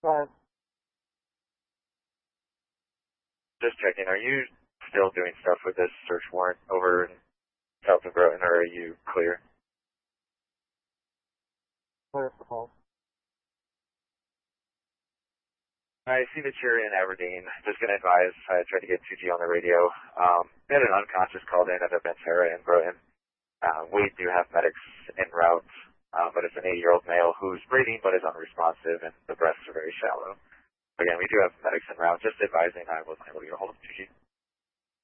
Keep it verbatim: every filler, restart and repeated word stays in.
But just checking, are you still doing stuff with this search warrant over in South of Groton, or are you clear? clear for both. I see that you're in Aberdeen. Just going to advise, I tried to get two G on the radio. Um, we had an unconscious called in at a Ventura in Groton. Uh, we do have medics en route, uh, but it's an eighty-year-old male who's breathing but is unresponsive, and the breaths are very shallow. Again, we do have medics en route. Just advising, I wasn't able to get a hold of two G.